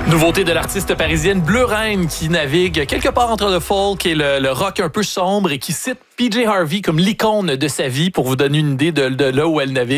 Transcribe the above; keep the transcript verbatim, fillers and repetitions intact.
Nouveauté de l'artiste parisienne Bleu Reine qui navigue quelque part entre le folk et le, le rock un peu sombre et qui cite P J Harvey comme l'icône de sa vie pour vous donner une idée de, de là où elle navigue.